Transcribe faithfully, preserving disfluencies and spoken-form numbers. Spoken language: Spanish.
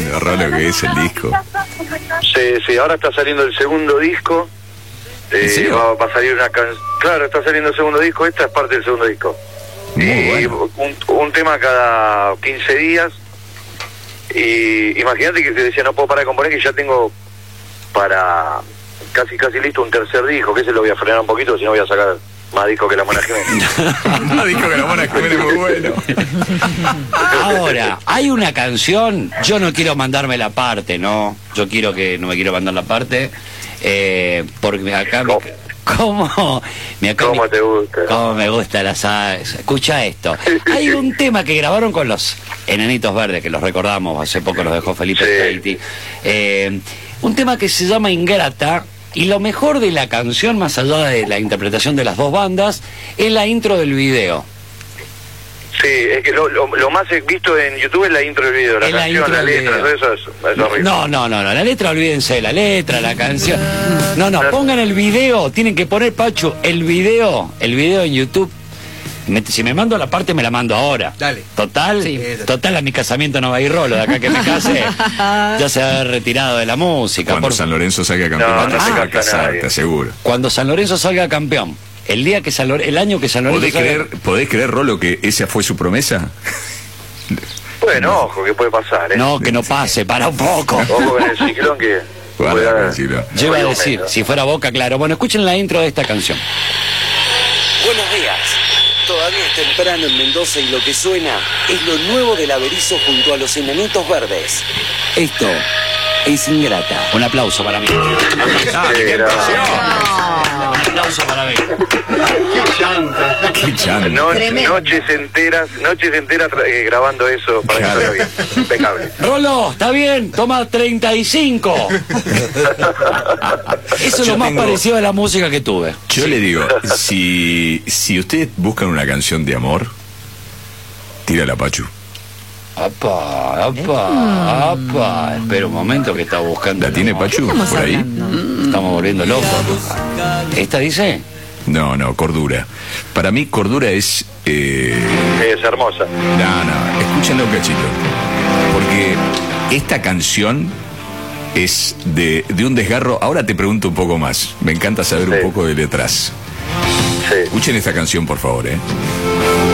lindo, Rolo, que es el disco. Sí, sí, ahora está saliendo el segundo disco. Eh, va, va a salir una canción. Claro, está saliendo el segundo disco. Esta es parte del segundo disco. Muy y bueno. un, un tema cada quince días. Y imagínate que te decía, no puedo parar de componer, que ya tengo para casi casi listo un tercer disco, que ese lo voy a frenar un poquito, si no voy a sacar más disco que la Mona Jiménez. Más disco que la Mona Jiménez es muy bueno. Ahora, hay una canción, yo no quiero mandarme la parte, ¿no? Yo quiero que no me quiero mandar la parte, eh, porque acá... ¿Cómo? Me, ¿Cómo? Me acá ¿Cómo me, te gusta? ¿Cómo me gusta la salsa? Escucha esto. Hay un tema que grabaron con los Enanitos Verdes, que los recordamos, hace poco los dejó Felipe Sí. Speiti. Eh, un tema que se llama Ingrata, y lo mejor de la canción, más allá de la interpretación de las dos bandas, es la intro del video. Sí, es que lo, lo, lo más visto en YouTube es la intro del video, la Es la canción, intro la del letra, video. todo eso es, es horrible. No, no, no, no, la letra, olvídense, la letra, la canción. No, no, pongan el video, tienen que poner, Pachu, el video, el video en YouTube. Me- si me mando la parte, me la mando ahora. Dale. Total, Sí. total, a mi casamiento no va a ir Rolo, de acá que me case, ya se ha retirado de la música. Cuando Por- San Lorenzo salga campeón, No, no, no se se va a casa casar, nadie. te aseguro. Cuando San Lorenzo salga campeón, el día que San Lor- el año que San Lorenzo ¿Podés salga... creer, ¿Podés creer, Rolo, que esa fue su promesa? Bueno, ojo, que puede pasar, ¿eh? No, que no pase, para un poco. Ojo con el ciclón que... Guarda, puede haber- tranquilo. Yo iba a Oye, decir, momento. si fuera Boca, claro. Bueno, escuchen la intro de esta canción. Buenos días. Todavía es temprano en Mendoza y lo que suena es lo nuevo del Averizo junto a los Enanitos Verdes. Esto es Ingrata. Un aplauso para mí. Ah, Sí, qué era- emoción. Un aplauso para mí. Qué chanta. No- Tremendo. noches enteras, noches enteras tra- eh, grabando eso para Claro. que salga bien. Impecable. Rolo, está bien, toma treinta y cinco. Eso es Yo lo más tengo- parecido a la música que tuve. Yo le digo, si, si ustedes buscan una canción de amor, tírala, Pachu. Apa, apa, apa. Espera un momento que está buscando. ¿La tiene Pachu Estamos por ahí? hablando. Estamos volviendo locos. ¿Esta dice? No, no, Cordura. Para mí, Cordura es... eh, Es hermosa. No, no, escúchenlo un cachito. Porque esta canción es de, de un desgarro. Ahora te pregunto un poco más. Me encanta saber Sí. un poco de letras. Sí. Escuchen esta canción, por favor, ¿eh?